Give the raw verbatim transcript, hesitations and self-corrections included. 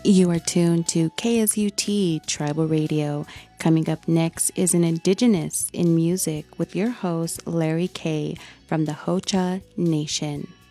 You are tuned to K S U T Tribal Radio. Coming up next is an Indigenous in Music with your host, Larry K. from the Ho-Cha Nation.